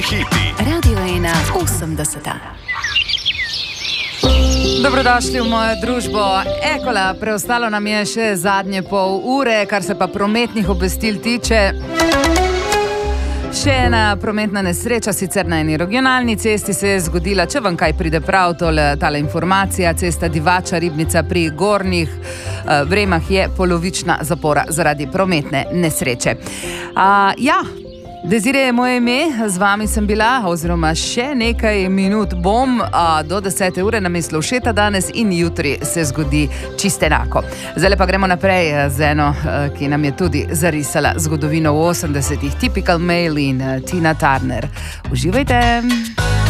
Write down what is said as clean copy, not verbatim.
Hiti. Radio 1 80. Dobrodošli v mojo družbo. Ekola, preostalo nam je še zadnje pol ure, kar se pa prometnih obvestil tiče. Še ena prometna nesreča, sicer na eni regionalni cesti, se je zgodila, če vam kaj pride prav, tale informacija, cesta Divača Ribnica pri Gornjih Bremah je polovična zapora zaradi prometne nesreče. Desiree je moje ime, z vami sem bila, oziroma še nekaj minut bom, do 10. ure namesto Lovšeta danes in jutri se zgodi čisto enako. Zdaj pa gremo naprej z eno, ki nam je tudi zarisala zgodovino v 80-ih, Typical Male in Tina Turner. Uživajte!